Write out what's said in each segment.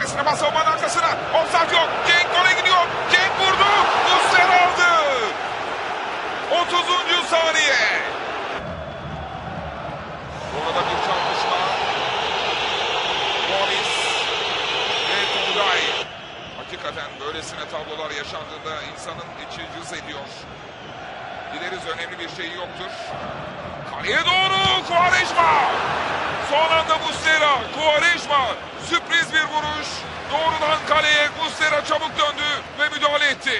Tepesine bas, savunmanın arkasına. Offside yok. Cenk gole gidiyor. Cenk vurdu. Muslera aldı. 30. saniye. Orada bir çarpışma. Gomis ve Tolgay. Hakikaten böylesine tablolar yaşandığında insanın içi cız ediyor. Gideriz, önemli bir şey yoktur. Kaleye doğru Quaresma. Son anda Muslera. Quaresma. Sürpriz bir vuruş. Doğrudan kaleye. Muslera çabuk döndü ve müdahale etti.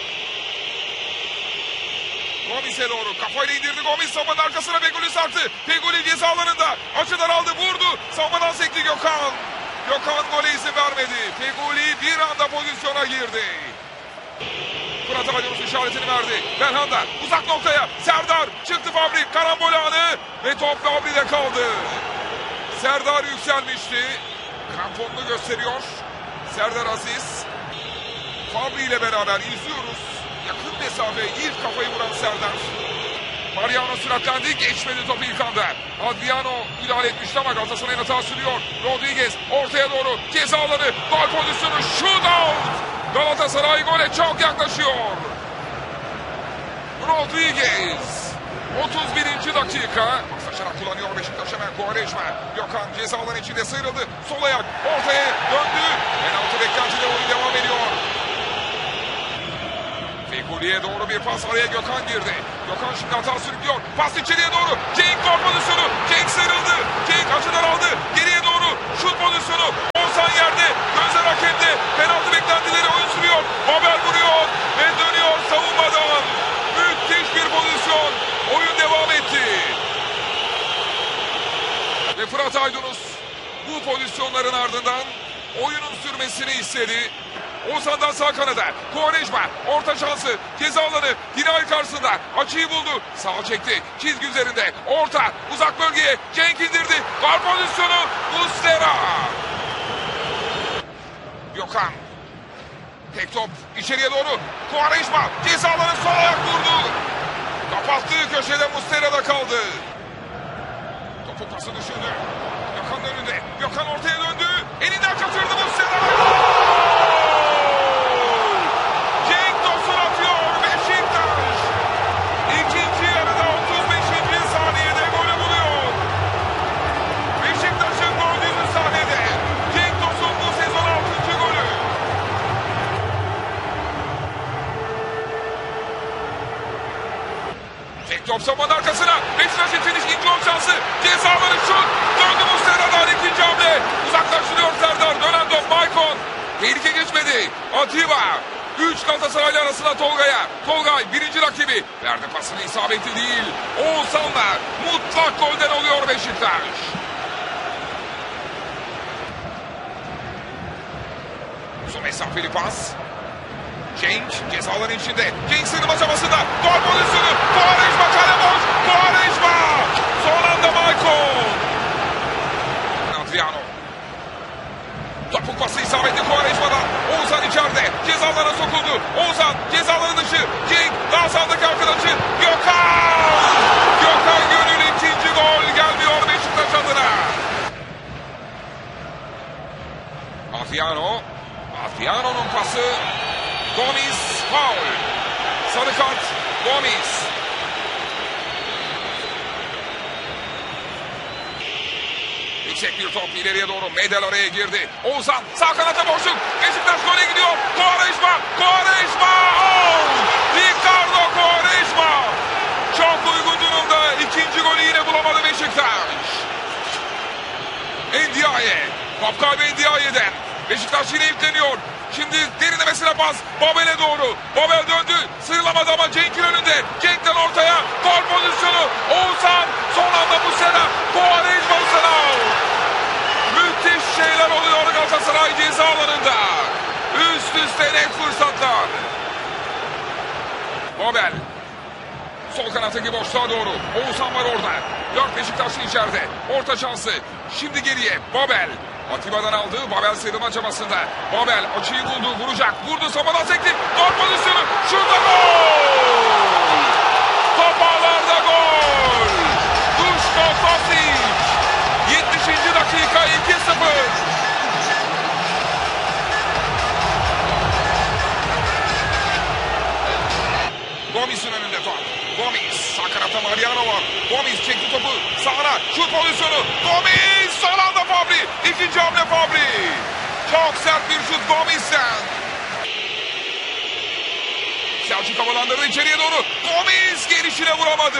Gomis'e doğru. Kafayla indirdi Gomis. Savunmanın arkasına Feguli sarktı. Feguli ceza alanında. Açıdan aldı. Vurdu. Savunmadan sekti Gökhan. Gökhan gole izin vermedi. Feguli bir anda pozisyona girdi. Fırat Aydınus işaretini verdi. Belhanda uzak noktaya. Serdar çıktı, Fabri. Karambol anı ve top Fabri'de kaldı. Serdar yükselmişti. Kramponunu gösteriyor. Serdar Aziz. Fabri ile beraber izliyoruz. Yakın mesafe ilk kafayı vuran Serdar. Mariano süratlendi. Geçmedi topu ilk anda. Adriano müdahale etmişti ama Galatasaray'ın hata sürüyor. Rodriguez ortaya doğru. Ceza alanı. Gol pozisyonu. Shootout. Galatasaray gole çok yaklaşıyor. Rodriguez. 31. dakika. Paslaşarak kullanıyor Beşiktaş hemen. Quaresma. Gökhan ceza alanı içinde sıyrıldı. Sol ayak ortaya döndü. Penaltı beklentileri, oyun devam ediyor. Fegüli'ye doğru bir pas, araya Gökhan girdi. Gökhan şimdi hata sürüklüyor. Pas içeriye doğru. Cenk gol pozisyonu. Cenk sıyrıldı. Cenk açıdan aldı. Geriye doğru şut pozisyonu. Oğuzhan yerde. Gözler hakemde. Penaltı beklentileri, oyun sürüyor. Babel vuruyor ve dönüyor savunmadan. Müthiş bir pozisyon. Oyun devam etti. Ve Fırat Aydınus bu pozisyonların ardından oyunun sürmesini istedi. Oğuzhan'dan sağ kanada. Quaresma orta şansı. Ceza alanı. Dinay karşısında. Açıyı buldu. Sağ çekti. Çizgi üzerinde. Orta. Uzak bölgeye. Cenk indirdi. Gol pozisyonu. Muslera. Gökhan. Tek top. İçeriye doğru. Quaresma. Ceza alanı, sol ayak vurdu. Kapattığı köşede Muslera'da kaldı. Topu pası düşündü. Gökhan'ın önünde. Gökhan ortaya döndü. Elinden kaçırdı Muslera. Top savunmanın arkasına. Beşiktaş için ikinci gol şansı. Cezaları şut. Döndü Muslera'dan ikinci hamle. Uzaklaştırıyor Serdar. Dönen top Maicon. Tehlike geçmedi. Atiba. 3 Galatasaraylı arasında Tolga'ya. Tolgay birinci rakibi. Verdi pasını, isabetli değil. Oğuzhan'la mutlak golden oluyor Beşiktaş. Uzun mesafeli pas. Cenk cezaların içinde. Cenk sığınma çabasında. Gol pozisyonu. Quaresma kale boş. Quaresma. Son anda Maicon. Adriano. Topuk pası isabetli Quaresma'dan. Oğuzhan içeride. Cezalara sokuldu. Oğuzhan cezaların dışı. Cenk daha sağdaki arkadaşı. Gökhan. Gökhan Gönül ikinci gol gelmiyor Beşiktaş adına. Adriano. Adriano'nun pası. Gomis faul. Sarı kart Gomis. Yüksek bir top ileriye doğru. Medel araya girdi. Oğuzhan sağ kanata boşluk. Beşiktaş gole gidiyor. Quaresma. Quaresma. Out. Ricardo Quaresma. Çok uygun durumda. İkinci golü yine bulamadı Beşiktaş. Ndiaye. Top kaybı Ndiaye'den. Beşiktaş yine yükleniyor. Şimdi derinlemesine pas. Babel'e doğru. Babel döndü. Sıyrılamadı ama Cenk'in önünde. Cenk'ten ortaya. Gol pozisyonu. Oğuzhan. Son anda Muslera. Quaresma Muslera. Müthiş şeyler oluyor Galatasaray ceza alanında. Üst üste net fırsatlar. Babel. Sol kanattaki boşluğa doğru. Oğuzhan var orada. 4 Beşiktaşlı içeride. Orta şansı. Şimdi geriye. Babel. Atiba'dan aldı. Babel sıyrılma çabasında. Babel açıyı buldu. Vuracak. Vurdu. Samadan sekti. Gol pozisyonu. Şurada gol. Top ağlarda gol. Duško Tosić. 70. dakika 2-0. Çok sert bir şut Gomis'ten. Selçuk havalandırdı içeriye doğru. Gomis gelişine vuramadı.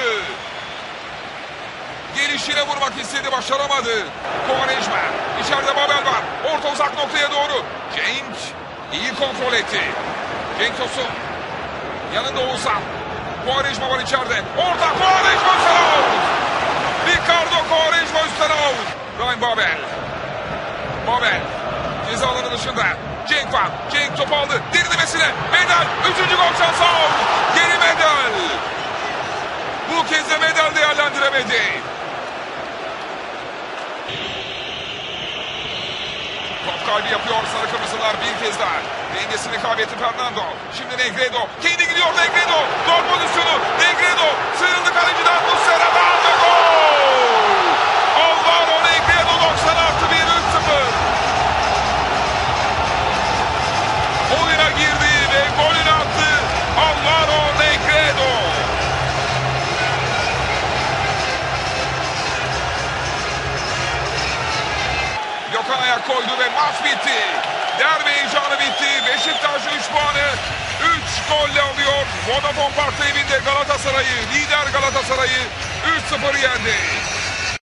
Gelişine vurmak istedi, başaramadı. Quaresma. İçeride Babel var. Orta uzak noktaya doğru. Cenk iyi kontrol etti. Cenk Tosun. Yanında Oğuzhan. Quaresma var içeride. Orta Quaresma üstten out. Ricardo Quaresma üstten out. Ryan Babel. Babel. Ceza alanı dışında. Cenk var. Cenk top aldı. Derinlemesine. Medel. 3. gol şansı out. Geri Medel. Bu kez de Medel değerlendiremedi. Top kaybı yapıyor sarı kırmızılar bir kez daha. Dengesini kaybetti Fernando. Şimdi Negredo. Kendi gidiyor Negredo. Gol pozisyonu. Negredo. Sıyrıldı kaleciden. Muslera'dan ve gol. Alvaro Negredo 90 artı 1 3-0. Oyuna girdi ve golünü attı. Alvaro Negredo. Gökhan ayak koydu ve maç bitti. Derbi heyecanı bitti. Beşiktaş 3 puanı 3 golle alıyor. Vodafone Park'ta evinde Galatasaray'ı, lider Galatasaray'ı 3-0 yendi.